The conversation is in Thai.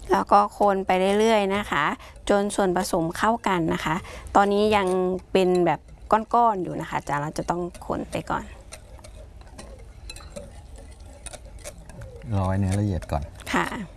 แล้วก็คนไปเรื่อยๆนะคะจนส่วนผสมเข้ากันนะคะตอนนี้ยังเป็นแบบก้อนๆอยู่นะคะเราจะต้องคนไปก่อนรอให้เนื้อละเอียดก่อนค่ะ